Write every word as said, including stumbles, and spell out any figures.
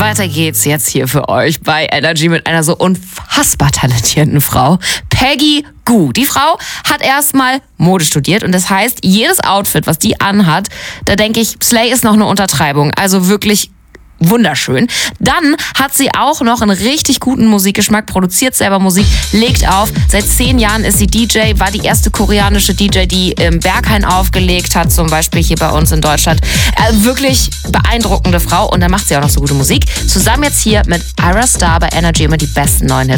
weiter geht's jetzt hier für euch bei Energy mit einer so unfassbar talentierten Frau, Peggy Gou. Die Frau hat erstmal Mode studiert und das heißt, jedes Outfit, was die anhat, da denke ich, Slay ist noch eine Untertreibung. Also wirklich wunderschön. Dann hat sie auch noch einen richtig guten Musikgeschmack, produziert selber Musik, legt auf. Seit zehn Jahren ist sie D J, war die erste koreanische D J, die im Berghain aufgelegt hat, zum Beispiel hier bei uns in Deutschland. Äh, wirklich beeindruckende Frau und dann macht sie auch noch so gute Musik. Zusammen jetzt hier mit Ayra Starr bei Energy immer die besten neuen Hits.